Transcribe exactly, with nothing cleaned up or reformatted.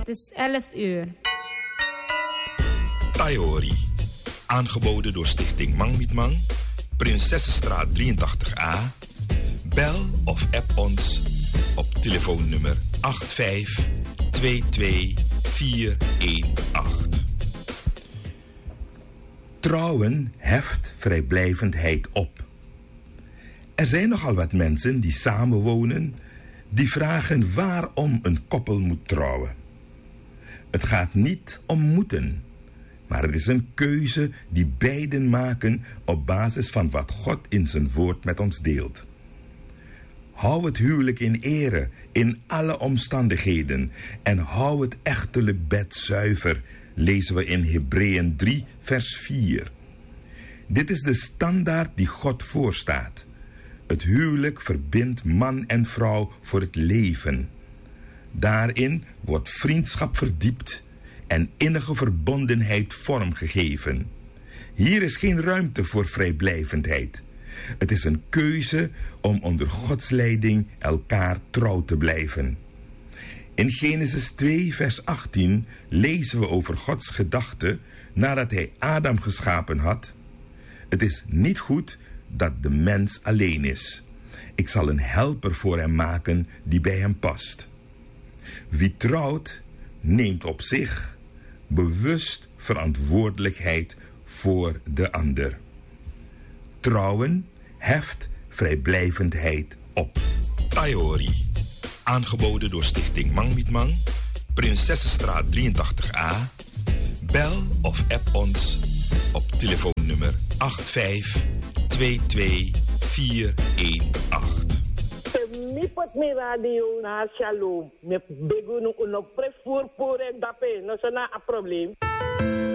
is elf uur. Taiori. Aangeboden door Stichting Mang Mit Mang. Prinsessenstraat drieëntachtig A. Bel of app ons op telefoonnummer acht vijf twee twee vier een acht. Trouwen heft vrijblijvendheid op. Er zijn nogal wat mensen die samenwonen, die vragen waarom een koppel moet trouwen. Het gaat niet om moeten, maar het is een keuze die beiden maken op basis van wat God in zijn woord met ons deelt. Hou het huwelijk in ere in alle omstandigheden en hou het echtelijk bed zuiver, lezen we in Hebreeën drie vers vier. Dit is de standaard die God voorstaat. Het huwelijk verbindt man en vrouw voor het leven. Daarin wordt vriendschap verdiept en innige verbondenheid vormgegeven. Hier is geen ruimte voor vrijblijvendheid. Het is een keuze om onder Gods leiding elkaar trouw te blijven. In Genesis twee vers achttien lezen we over Gods gedachte nadat hij Adam geschapen had. Het is niet goed dat de mens alleen is. Ik zal een helper voor hem maken die bij hem past. Wie trouwt, neemt op zich bewust verantwoordelijkheid voor de ander. Trouwen heft vrijblijvendheid op. Taiori. Aangeboden door Stichting Mang Mit Mang. Prinsessenstraat drieëntachtig A. Bel of app ons op telefoonnummer acht vijf twee twee vier een acht. Mi pot mi radio na Shalom. Me begunu uno prefor por en dape. No sana a probleem.